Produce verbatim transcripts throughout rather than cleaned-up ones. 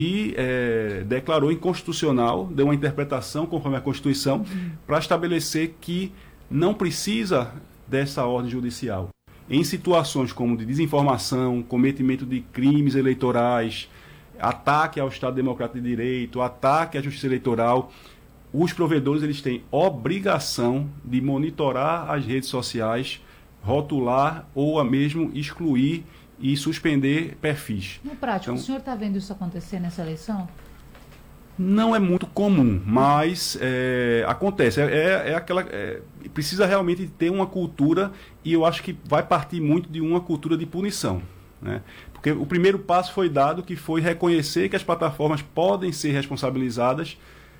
e é, declarou inconstitucional, deu uma interpretação conforme a Constituição, uhum. para estabelecer que não precisa dessa ordem judicial. Em situações como de desinformação, cometimento de crimes eleitorais, ataque ao Estado Democrático de Direito, ataque à Justiça Eleitoral, os provedores eles têm obrigação de monitorar as redes sociais, rotular ou a mesmo excluir e suspender perfis. No prático, então, o senhor está vendo isso acontecer nessa eleição? Não é muito comum, mas é, acontece. É, é, é aquela, é, precisa realmente ter uma cultura, e eu acho que vai partir muito de uma cultura de punição, né? Porque o primeiro passo foi dado, que foi reconhecer que as plataformas podem ser responsabilizadas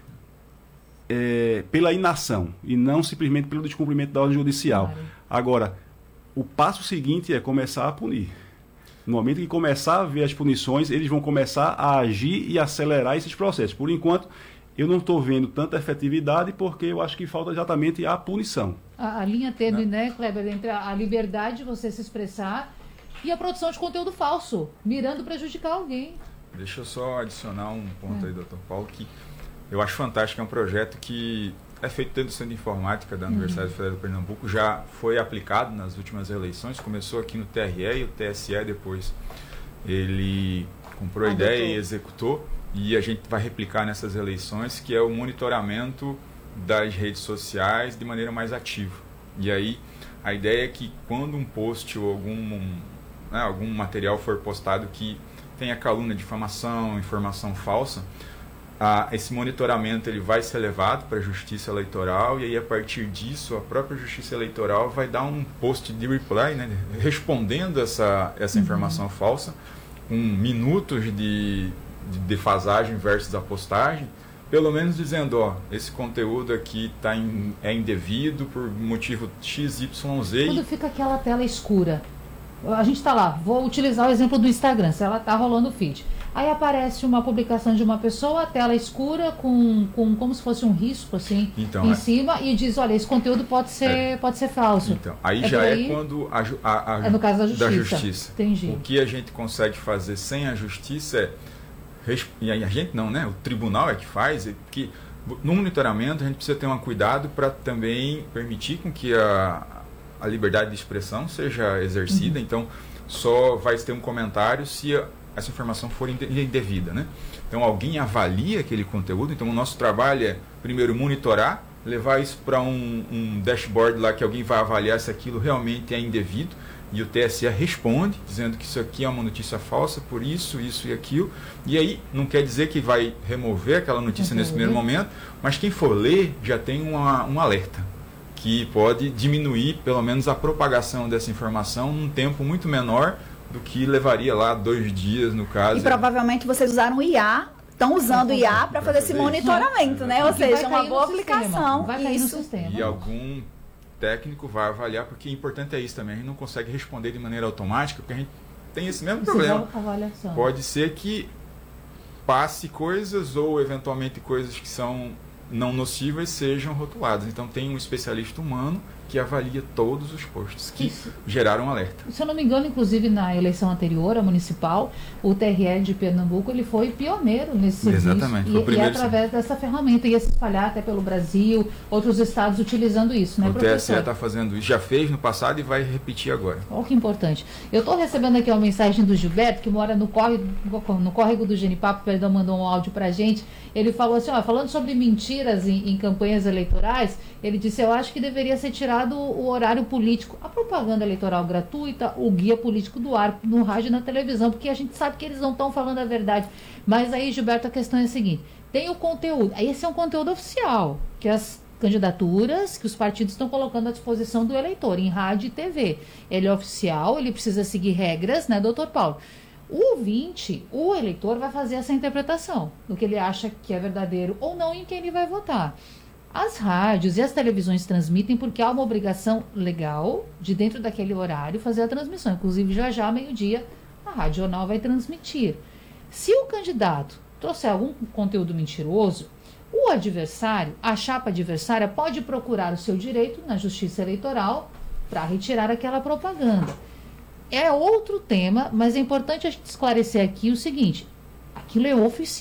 é, pela inação e não simplesmente pelo descumprimento da ordem judicial. Claro. Agora, o passo seguinte é começar a punir. No momento que começar a ver as punições, eles vão começar a agir e acelerar esses processos. Por enquanto, eu não estou vendo tanta efetividade, porque eu acho que falta exatamente a punição. A, a linha tênue, né, Kleber, entre a, a liberdade de você se expressar e a produção de conteúdo falso, mirando prejudicar alguém. Deixa eu só adicionar um ponto é. aí, doutor Paulo, que eu acho fantástico. É um projeto que é feito dentro do Centro de Informática da Universidade uhum. Federal de Pernambuco, já foi aplicado nas últimas eleições, começou aqui no T R E e o T S E depois ele comprou a ideia e executou, e a gente vai replicar nessas eleições, que é o monitoramento das redes sociais de maneira mais ativa. E aí a ideia é que quando um post ou algum, um, né, algum material for postado que tenha calúnia, difamação, informação falsa, Ah, esse monitoramento ele vai ser levado para a Justiça Eleitoral, e aí a partir disso a própria Justiça Eleitoral vai dar um post de reply, né, respondendo essa, essa uhum. informação falsa, com minutos de, de defasagem versus a postagem, pelo menos dizendo, ó, esse conteúdo aqui tá in, é indevido por motivo X Y Z. Quando fica aquela tela escura, a gente está lá, vou utilizar o exemplo do Instagram, se ela está rolando o feed. Aí aparece uma publicação de uma pessoa, a tela escura, com, com como se fosse um risco assim, então, em é. cima, e diz, olha, esse conteúdo pode ser, é. pode ser falso. Então, aí é já aí? é quando a, a, a, é no caso da justiça. Da justiça. Entendi. O que a gente consegue fazer sem a justiça é, e a gente não, né? O tribunal é que faz, é que no monitoramento a gente precisa ter um cuidado para também permitir com que a, a liberdade de expressão seja exercida. Uhum. Então, só vai ter um comentário se a, essa informação for indevida, né? Então alguém avalia aquele conteúdo. Então o nosso trabalho é primeiro monitorar, levar isso para um, um dashboard lá que alguém vai avaliar se aquilo realmente é indevido, e o T S E responde dizendo que isso aqui é uma notícia falsa por isso, isso e aquilo. E aí não quer dizer que vai remover aquela notícia nesse primeiro momento, mas quem for ler já tem uma, um alerta que pode diminuir pelo menos a propagação dessa informação num tempo muito menor do que levaria lá dois dias, no caso. E provavelmente vocês usaram o I A, estão usando o I A para fazer esse monitoramento, né? Ou seja, uma boa aplicação. Vai cair no sistema. E algum técnico vai avaliar, porque o importante é isso também. A gente não consegue responder de maneira automática, porque a gente tem esse mesmo problema. Pode ser que passe coisas ou eventualmente coisas que são não nocivas sejam rotuladas. Então tem um especialista humano que avalia todos os posts que Isso. geraram alerta. Se eu não me engano, inclusive na eleição anterior, a municipal, o T R E de Pernambuco ele foi pioneiro nesse serviço. Exatamente. E, e através sim. dessa ferramenta ia se espalhar até pelo Brasil, outros estados utilizando isso, né, o professor? O T S E está fazendo isso, já fez no passado e vai repetir agora. Olha que importante. Eu estou recebendo aqui uma mensagem do Gilberto, que mora no córrego, no córrego do Genipapo, perdão, mandou um áudio para a gente. Ele falou assim, ó, falando sobre mentiras em, em campanhas eleitorais, ele disse, eu acho que deveria ser tirado o horário político, a propaganda eleitoral gratuita, o guia político do ar, no rádio e na televisão, porque a gente sabe que eles não estão falando a verdade. Mas aí, Gilberto, a questão é a seguinte, tem o conteúdo, aí esse é um conteúdo oficial, que as candidaturas, que os partidos estão colocando à disposição do eleitor, em rádio e T V. Ele é oficial, ele precisa seguir regras, né, doutor Paulo? O ouvinte, o eleitor vai fazer essa interpretação do que ele acha que é verdadeiro ou não e em quem ele vai votar. As rádios e as televisões transmitem porque há uma obrigação legal de dentro daquele horário fazer a transmissão. Inclusive já já, meio-dia, a Rádio Jornal vai transmitir. Se o candidato trouxer algum conteúdo mentiroso, o adversário, a chapa adversária, pode procurar o seu direito na Justiça Eleitoral para retirar aquela propaganda. É outro tema, mas é importante a gente esclarecer aqui o seguinte, Aquilo é oficial.